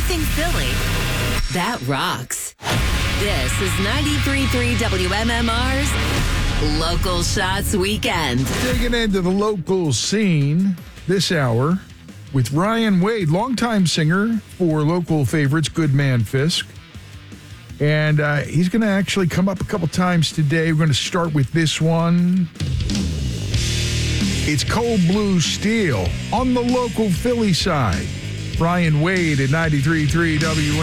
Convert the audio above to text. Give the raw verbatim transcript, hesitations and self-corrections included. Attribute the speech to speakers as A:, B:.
A: everything Philly that rocks. This is ninety-three point three W M M R's Local Shots Weekend.
B: Digging into the local scene this hour with Ryan Wade, longtime singer for local favorites Good Man Fisk. And uh, he's going to actually come up a couple times today. We're going to start with this one. It's Cold Blue Steel on the local Philly side. Ryan Wade at ninety-three point three W M M R.